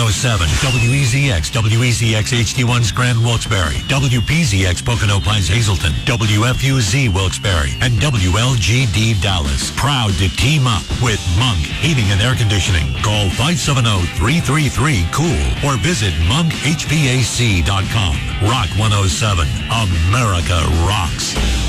107, WEZX, WEZX HD1's Grand Wilkes-Barre, WPZX Pocono Pines Hazleton, WFUZ Wilkes-Barre, and WLGD Dallas. Proud to team up with Monk Heating and Air Conditioning. Call 570-333-COOL or visit monkhvac.com. Rock 107, America rocks.